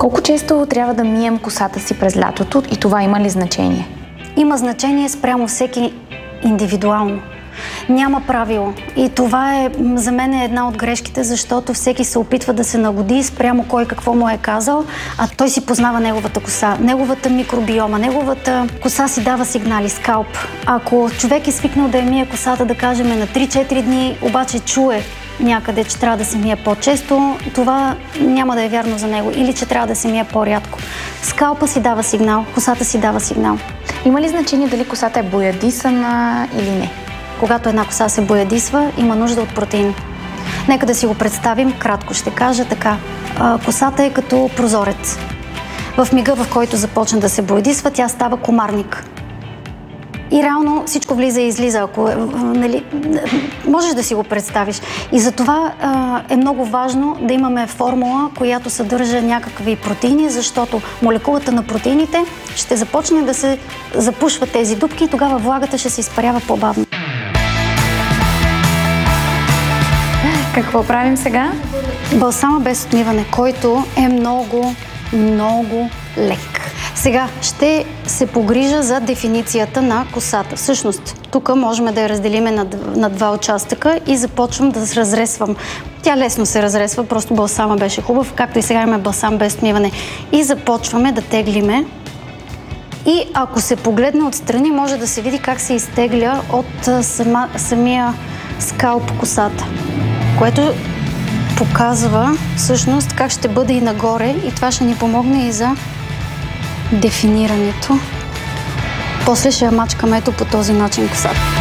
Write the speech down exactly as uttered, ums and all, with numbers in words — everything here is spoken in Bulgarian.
Колко често трябва да мием косата си през лятото и това има ли значение? Има значение спрямо всеки индивидуално. Няма правило. И това е за мен е една от грешките, защото всеки се опитва да се нагоди спрямо кой какво му е казал, а той си познава неговата коса, неговата микробиома, неговата коса си дава сигнали, скалп. Ако човек е свикнал да я мие косата, да кажем, на три-четири дни, обаче чуе някъде, че трябва да се мие по-често, това няма да е вярно за него. Или че трябва да се мие по-рядко. Скалпа си дава сигнал, косата си дава сигнал. Има ли значение дали косата е боядисана или не? Когато една коса се боядисва, има нужда от протеин. Нека да си го представим, кратко ще кажа така. А, косата е като прозорец. В мига, в който започне да се боядисва, тя става комарник. И реално всичко влиза и излиза, ако нали, можеш да си го представиш. И затова а, е много важно да имаме формула, която съдържа някакви протеини, защото молекулата на протеините ще започне да се запушва тези дупки и тогава влагата ще се изпарява по-бавно. Какво правим сега? Балсама без отмиване, който е много, много лек. Сега ще се погрижа за дефиницията на косата. Всъщност, тук можем да я разделим на, на два участъка и започвам да се разресвам. Тя лесно се разресва, просто балсама беше хубав, както и сега имаме балсам без отмиване. И започваме да теглиме. И ако се погледне отстрани, може да се види как се изтегля от сама, самия скалп косата, което показва всъщност как ще бъде и нагоре и това ще ни помогне и за дефинирането. После ще я мачкаме ето по този начин косата.